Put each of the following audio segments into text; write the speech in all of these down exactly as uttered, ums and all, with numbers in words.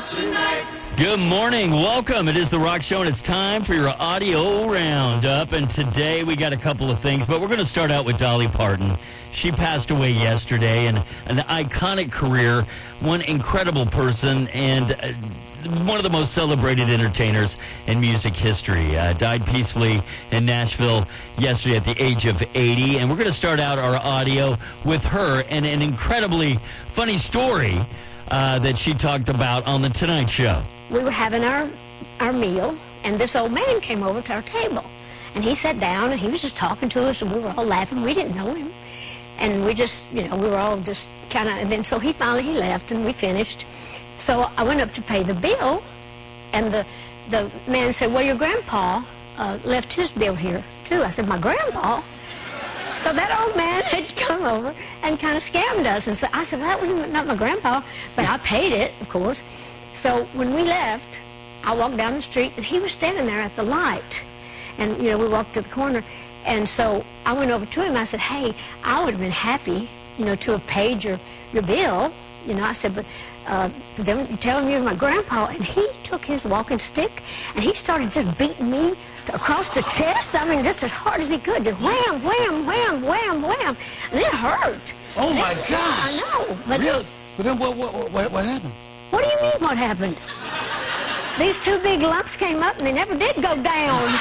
tonight. Good morning. Welcome. It is The Rock Show, and it's time for your audio roundup. And today we got a couple of things, but we're going to start out with Dolly Parton. She passed away yesterday, and an iconic career, one incredible person, and uh, one of the most celebrated entertainers in music history. Uh, died peacefully in Nashville yesterday at the age of eighty. And we're going to start out our audio with her and an incredibly funny story uh, that she talked about on The Tonight Show. We were having our, our meal, and this old man came over to our table. And he sat down, and he was just talking to us, and we were all laughing. We didn't know him. And we just, you know, we were all just kind of, and then so he finally, he left, and we finished. So I went up to pay the bill, and the, the man said, well, your grandpa uh, left his bill here, too. I said, my grandpa? So that old man had come over and kind of scammed us. And so I said, well, that was not my grandpa, but I paid it, of course. So when we left, I walked down the street, and he was standing there at the light. And, you know, we walked to the corner. And so I went over to him. I said, hey, I would have been happy, you know, to have paid your, your bill. You know, I said, but uh, then you tell him you're my grandpa. And he took his walking stick, and he started just beating me across the chest. I mean, just as hard as he could. Just wham, wham, wham, wham, wham. And it hurt. Oh, my It- gosh. I know. But Really? But then what, what, what, what happened? what do you mean what happened? These two big lumps came up, and they never did go down.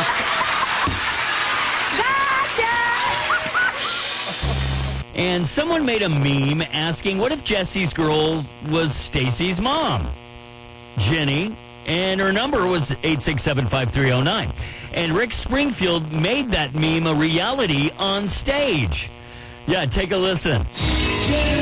And someone made a meme asking, what if Jesse's girl was Stacy's mom? Jenny, and her number was eight six seven, five three zero nine. And Rick Springfield made that meme a reality on stage. Yeah, take a listen.